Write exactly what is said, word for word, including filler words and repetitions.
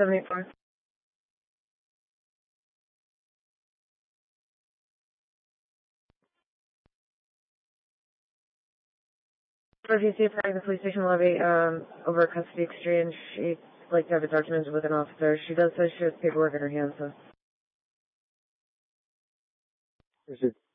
seventy-four. So if you see a flag in the police station lobby um, over a custody exchange, she'd like to have it documented with an officer. She does say she has paperwork in her hand, so. Is it